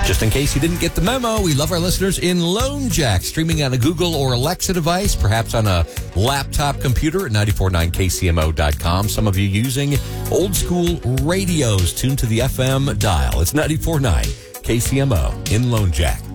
Just in case you didn't get the memo, we love our listeners in Lone Jack, streaming on a Google or Alexa device, perhaps on a laptop computer at 949kcmo.com. Some of you using old school radios tuned to the FM dial. It's 94.9 KCMO in Lone Jack.